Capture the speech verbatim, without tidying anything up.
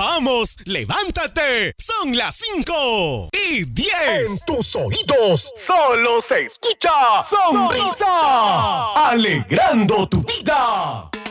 ¡Vamos, levántate! ¡Son las cinco y diez! En tus oídos solo se escucha Sonrisa, alegrando tu vida.